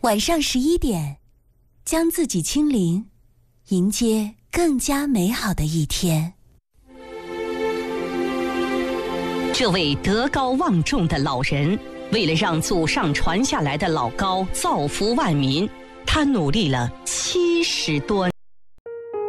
晚上11点，将自己清零，迎接更加美好的一天。 这位德高望重的老人，为了让祖上传下来的老高造福万民，他努力了70多年。